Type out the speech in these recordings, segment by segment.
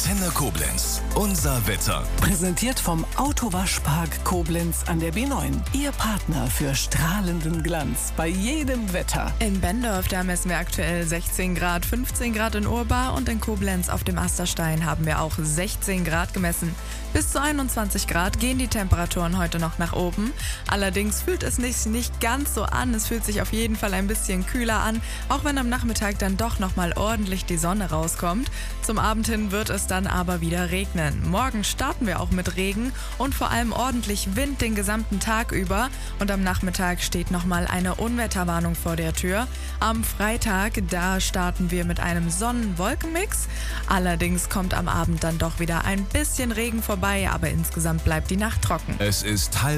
Antenne Koblenz. Unser Wetter. Präsentiert vom Autowaschpark Koblenz an der B9. Ihr Partner für strahlenden Glanz bei jedem Wetter. In Bendorf, da messen wir aktuell 16 Grad, 15 Grad in Urbar und in Koblenz auf dem Asterstein haben wir auch 16 Grad gemessen. Bis zu 21 Grad gehen die Temperaturen heute noch nach oben. Allerdings fühlt es sich nicht ganz so an. Es fühlt sich auf jeden Fall ein bisschen kühler an, auch wenn am Nachmittag dann doch nochmal ordentlich die Sonne rauskommt. Zum Abend hin wird es dann aber wieder regnen. Morgen starten wir auch mit Regen und vor allem ordentlich Wind den gesamten Tag über. Und am Nachmittag steht nochmal eine Unwetterwarnung vor der Tür. Am Freitag, da starten wir mit einem Sonnen-Wolken-Mix. Allerdings kommt am Abend dann doch wieder ein bisschen Regen vorbei, aber insgesamt bleibt die Nacht trocken. Es ist 10:30.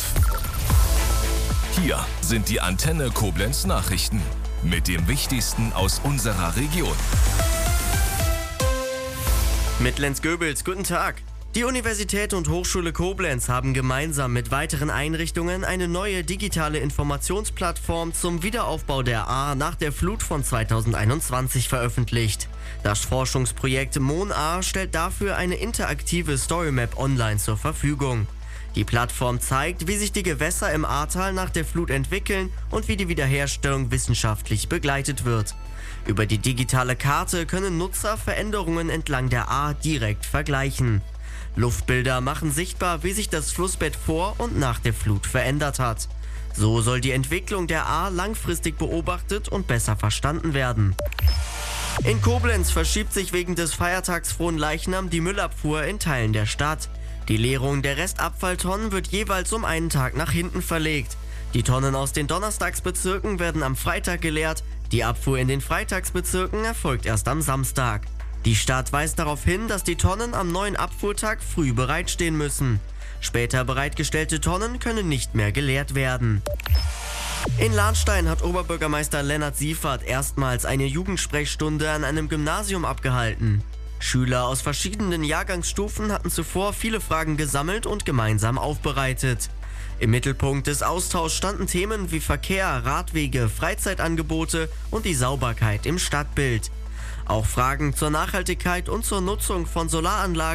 Hier sind die Antenne Koblenz Nachrichten mit dem Wichtigsten aus unserer Region. Mit Lenz Goebels, guten Tag. Die Universität und Hochschule Koblenz haben gemeinsam mit weiteren Einrichtungen eine neue digitale Informationsplattform zum Wiederaufbau der Ahr nach der Flut von 2021 veröffentlicht. Das Forschungsprojekt MonAhr stellt dafür eine interaktive Storymap online zur Verfügung. Die Plattform zeigt, wie sich die Gewässer im Ahrtal nach der Flut entwickeln und wie die Wiederherstellung wissenschaftlich begleitet wird. Über die digitale Karte können Nutzer Veränderungen entlang der Ahr direkt vergleichen. Luftbilder machen sichtbar, wie sich das Flussbett vor und nach der Flut verändert hat. So soll die Entwicklung der Ahr langfristig beobachtet und besser verstanden werden. In Koblenz verschiebt sich wegen des Feiertags Fronleichnam die Müllabfuhr in Teilen der Stadt. Die Leerung der Restabfalltonnen wird jeweils um einen Tag nach hinten verlegt. Die Tonnen aus den Donnerstagsbezirken werden am Freitag geleert, die Abfuhr in den Freitagsbezirken erfolgt erst am Samstag. Die Stadt weist darauf hin, dass die Tonnen am neuen Abfuhrtag früh bereitstehen müssen. Später bereitgestellte Tonnen können nicht mehr geleert werden. In Lahnstein hat Oberbürgermeister Lennart Siefert erstmals eine Jugendsprechstunde an einem Gymnasium abgehalten. Schüler aus verschiedenen Jahrgangsstufen hatten zuvor viele Fragen gesammelt und gemeinsam aufbereitet. Im Mittelpunkt des Austauschs standen Themen wie Verkehr, Radwege, Freizeitangebote und die Sauberkeit im Stadtbild. Auch Fragen zur Nachhaltigkeit und zur Nutzung von Solaranlagen